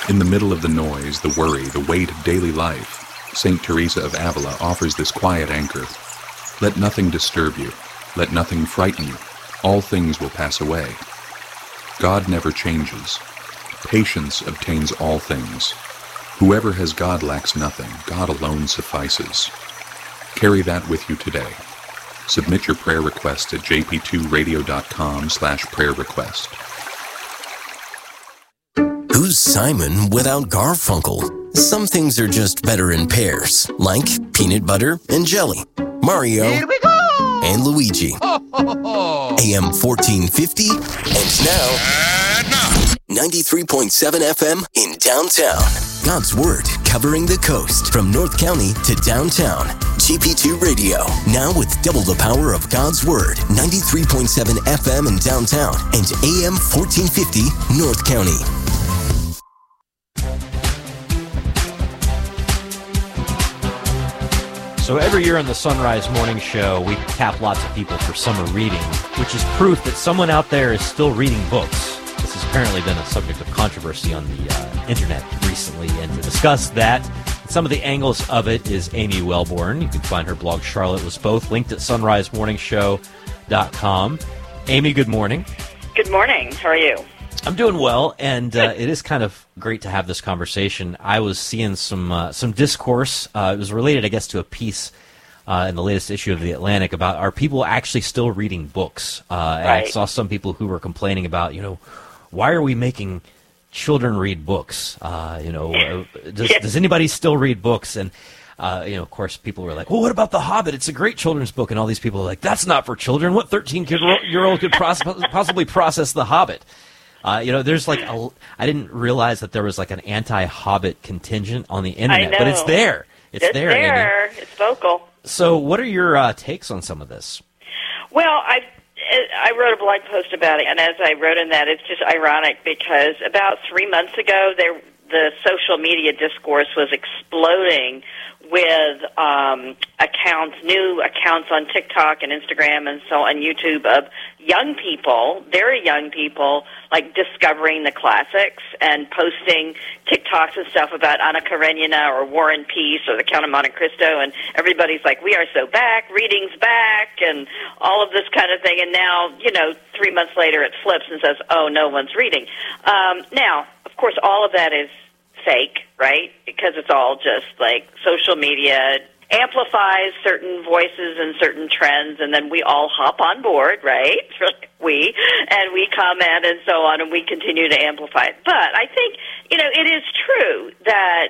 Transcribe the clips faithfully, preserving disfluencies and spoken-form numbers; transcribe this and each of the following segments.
In the middle of the noise, the worry, the weight of daily life, Saint Teresa of Avila offers this quiet anchor. Let nothing disturb you. Let nothing frighten you. All things will pass away. God never changes. Patience obtains all things. Whoever has God lacks nothing. God alone suffices. Carry that with you today. Submit your prayer request at j p two radio dot com slash prayer request. Who's Simon without Garfunkel? Some things are just better in pairs, like peanut butter and jelly. Mario Here we go! and Luigi. Ho, ho, ho. A M fourteen fifty, and now, And now, ninety-three point seven F M in downtown. God's Word, covering the coast from North County to downtown. G P two Radio, now with double the power of God's Word. ninety-three point seven F M in downtown and A M fourteen fifty North County. So every year on the Sunrise Morning Show, we tap lots of people for summer reading, which is proof that someone out there is still reading books. This has apparently been a subject of controversy on the uh, internet recently, and to discuss that, some of the angles of it is Amy Wellborn. You can find her blog, Charlotte Was Both, linked at sunrise morning show dot com. Amy, good morning. Good morning. How are you? I'm doing well, and uh, it is kind of great to have this conversation. I was seeing some uh, some discourse. Uh, it was related, I guess, to a piece uh, in the latest issue of The Atlantic about are people actually still reading books? Uh, and Right. I saw some people who were complaining about, you know, why are we making children read books? Uh, you know, uh, does, Yeah. does anybody still read books? And Uh, you know, of course, people were like, well, what about The Hobbit? It's a great children's book. And all these people are like, that's not for children. What thirteen-year-old could pros- possibly process The Hobbit? Uh, you know, there's like a, I didn't realize that there was like an anti-Hobbit contingent on the internet, I but it's know. there. It's, It's there, Amy. there. It's vocal. So what are your uh, takes on some of this? Well, I I wrote a blog post about it, and as I wrote in that, it's just ironic because about three months ago, there the social media discourse was exploding with um, accounts, new accounts on TikTok and Instagram and so on YouTube of young people, very young people, like discovering the classics and posting TikToks and stuff about Anna Karenina or War and Peace or the Count of Monte Cristo, and everybody's like, we are so back, reading's back, and all of this kind of thing. And now, you know, three months later it flips and says, oh, no one's reading. Um, now, of course, all of that is fake, right? Because it's all just like social media amplifies certain voices and certain trends, and then we all hop on board, right? We, and we comment and so on, and we continue to amplify it. But I think, you know, it is true that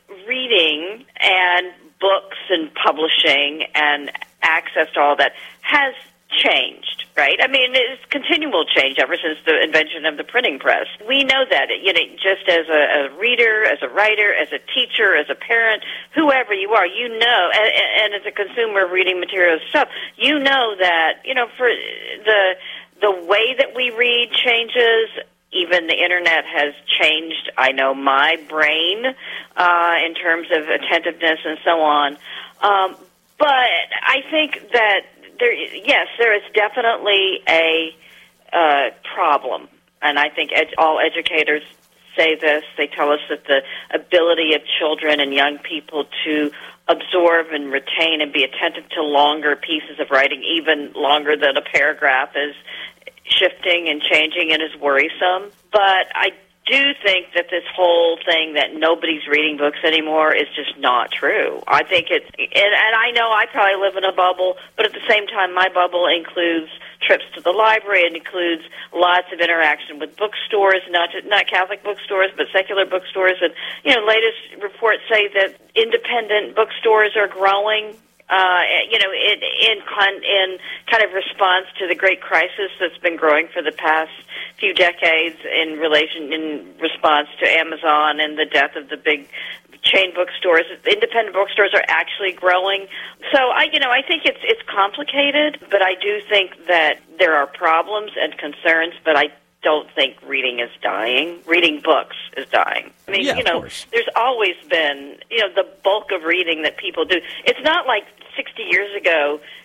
reading and books and publishing and access to all that has changed, right? I mean, it's continual change ever since the invention of the printing press. We know that, you know, just as a, a reader, as a writer, as a teacher, as a parent, whoever you are, you know, and, and as a consumer of reading materials stuff, you know that, you know, for the the way that we read changes. Even the internet has changed, I know, my brain uh, in terms of attentiveness and so on. Um, but I think that There, yes, there is definitely a uh, problem, and I think ed- all educators say this. They tell us that the ability of children and young people to absorb and retain and be attentive to longer pieces of writing, even longer than a paragraph, is shifting and changing and is worrisome. But I do think that this whole thing that nobody's reading books anymore is just not true. I think it's, and, and I know I probably live in a bubble, but at the same time, my bubble includes trips to the library. It includes lots of interaction with bookstores, not just, not Catholic bookstores, but secular bookstores. And, you know, latest reports say that independent bookstores are growing. Uh, you know, in, in in kind of response to the great crisis that's been growing for the past few decades in relation in response to Amazon and the death of the big chain bookstores, independent bookstores are actually growing. So I, you know, I think it's it's complicated, but I do think that there are problems and concerns. But I don't think reading is dying. Reading books is dying. I mean, Yeah, you know, of course. there's always been, you know, the bulk of reading that people do. It's not like sixty years ago,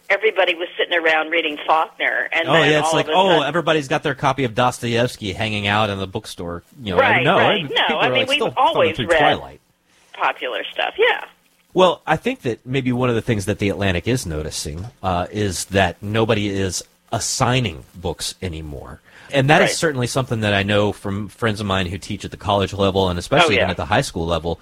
everybody was sitting around reading Faulkner. And oh, then yeah, it's all like, of a oh, sudden, everybody's got their copy of Dostoevsky hanging out in the bookstore. You know, Right, no, right. people No, I are, mean, like, we've still always thumbing through read Twilight. popular stuff, yeah. Well, I think that maybe one of the things that The Atlantic is noticing uh, is that nobody is assigning books anymore. And that Right. is certainly something that I know from friends of mine who teach at the college level and especially Oh, yeah. even at the high school level,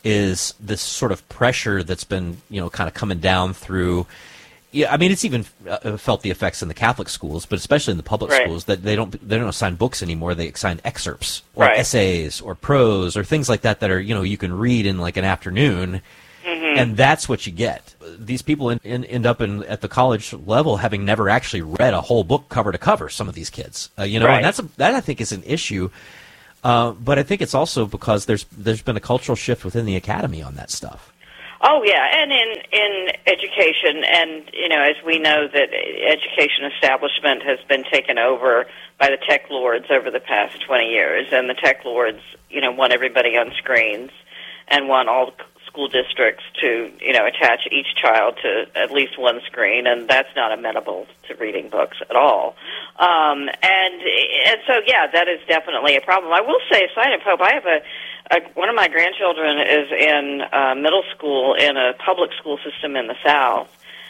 is this sort of pressure that's been, you know, kind of coming down through. Yeah, I mean, it's even uh, felt the effects in the Catholic schools, but especially in the public Right. schools, that they don't they don't assign books anymore. They assign excerpts or Right. essays or prose or things like that that are, you know, you can read in like an afternoon. And that's what you get. These people in, in, end up in, at the college level having never actually read a whole book cover to cover, some of these kids. Uh, you know, Right. and that's a, that I think is an issue. Uh, but I think it's also because there's there's been a cultural shift within the academy on that stuff. Oh, yeah, and in, in education, and, you know, as we know that education establishment has been taken over by the tech lords over the past twenty years, and the tech lords, you know, want everybody on screens and want all school districts to, you know, attach each child to at least one screen, and that's not amenable to reading books at all. Um, and and so, yeah, that is definitely a problem. I will say, a sign of hope, I have a, a one of my grandchildren is in uh, middle school in a public school system in the South,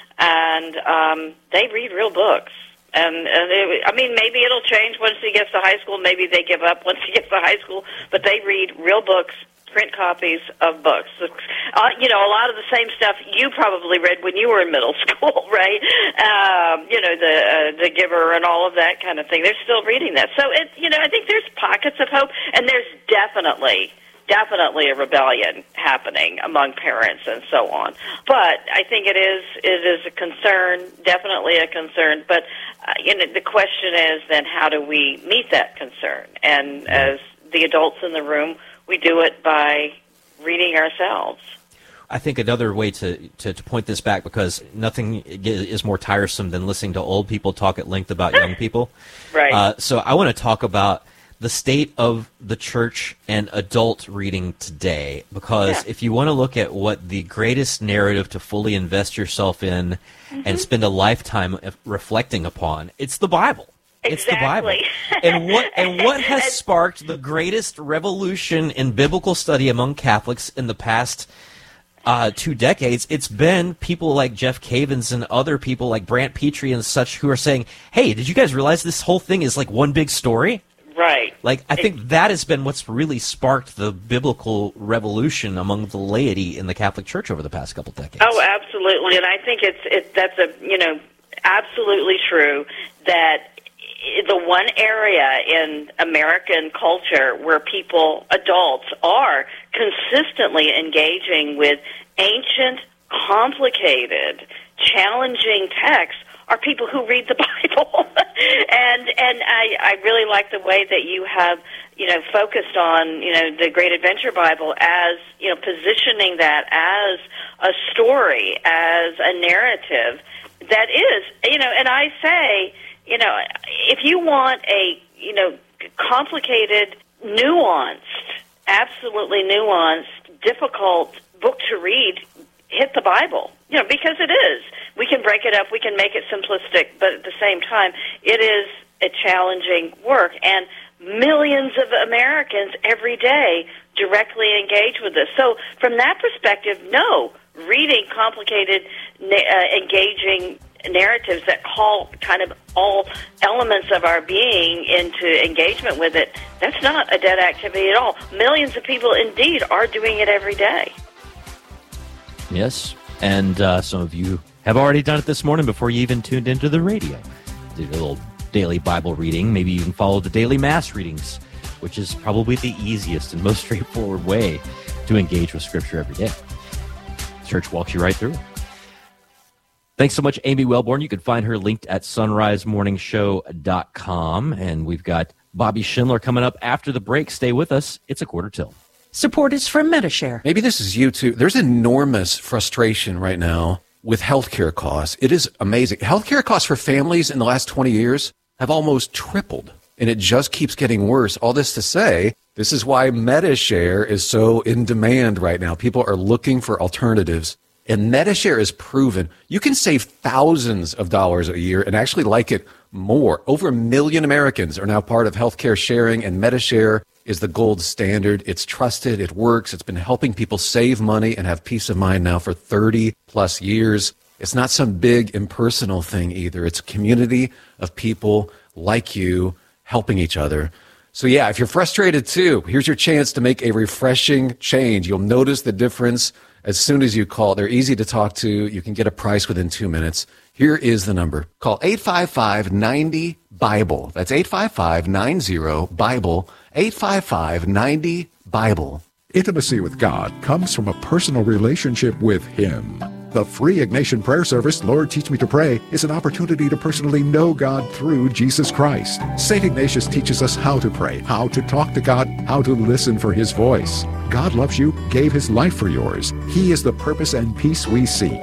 and um, they read real books. And, and it, I mean, maybe it'll change once he gets to high school. Maybe they give up once he gets to high school. But they read real books, print copies of books. Uh, you know, a lot of the same stuff you probably read when you were in middle school, right? Um, you know, the uh, the Giver and all of that kind of thing. They're still reading that. So, it, you know, I think there's pockets of hope, and there's definitely, definitely a rebellion happening among parents and so on. But I think it is it is a concern, definitely a concern. But uh, you know, the question is then, how do we meet that concern? And as the adults in the room, we do it by reading ourselves. I think another way to, to, to point this back, because nothing is more tiresome than listening to old people talk at length about young people. Right. Uh, so I want to talk about the state of the church and adult reading today, because Yeah. if you want to look at what the greatest narrative to fully invest yourself in mm-hmm. and spend a lifetime of reflecting upon, it's the Bible. It's Exactly. the Bible. And what and what has sparked the greatest revolution in biblical study among Catholics in the past uh, two decades? It's been people like Jeff Cavins and other people like Brant Petrie and such who are saying, hey, did you guys realize this whole thing is like one big story? Right. Like, I think that has been what's really sparked the biblical revolution among the laity in the Catholic Church over the past couple decades. Oh, absolutely. And I think it's it, that's a, you know, absolutely true that the one area in American culture where people, adults, are consistently engaging with ancient, complicated, challenging texts are people who read the Bible. and and I, I really like the way that you have, you know, focused on, you know, the Great Adventure Bible as, you know, positioning that as a story, as a narrative that is, you know, and I say, you know, if you want a, you know, complicated, nuanced, absolutely nuanced, difficult book to read, hit the Bible. You know, because it is. We can break it up, we can make it simplistic, but at the same time, it is a challenging work. And millions of Americans every day directly engage with this. So from that perspective, no, reading complicated, uh, engaging narratives that call kind of all elements of our being into engagement with it, that's not a dead activity at all. Millions of people indeed are doing it every day. Yes, and uh, some of you have already done it this morning before you even tuned into the radio. Did a little daily Bible reading, maybe even followed the daily Mass readings, which is probably the easiest and most straightforward way to engage with Scripture every day. Church walks you right through it. Thanks so much, Amy Wellborn. You can find her linked at sunrise morning show dot com. And we've got Bobby Schindler coming up after the break. Stay with us. It's a quarter till. Support is from Medi-Share. Maybe this is you too. There's enormous frustration right now with healthcare costs. It is amazing. Healthcare costs for families in the last twenty years have almost tripled, and it just keeps getting worse. All this to say, this is why Medi-Share is so in demand right now. People are looking for alternatives And Medishare is proven. You can save thousands of dollars a year and actually like it more. Over a million Americans are now part of healthcare sharing, and Medishare is the gold standard. It's trusted. It works. It's been helping people save money and have peace of mind now for thirty plus years. It's not some big impersonal thing either. It's a community of people like you helping each other. So yeah, if you're frustrated too, here's your chance to make a refreshing change. You'll notice the difference as soon as you call. They're easy to talk to. You can get a price within two minutes. Here is the number. Call eight five five, nine zero, BIBLE. That's eight five five, nine zero, BIBLE. eight five five, nine zero, BIBLE. Intimacy with God comes from a personal relationship with Him. The free Ignatian prayer service, Lord Teach Me to Pray, is an opportunity to personally know God through Jesus Christ. Saint Ignatius teaches us how to pray, how to talk to God, how to listen for His voice. God loves you, gave His life for yours. He is the purpose and peace we seek.